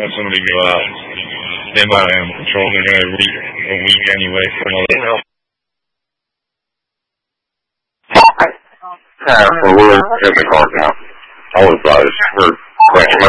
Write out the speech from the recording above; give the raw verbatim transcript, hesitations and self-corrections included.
have somebody go out. Stand by animal control. They're going to read a week anyway for another. Yeah, well, we're in the car now. I was uh, we're crashing my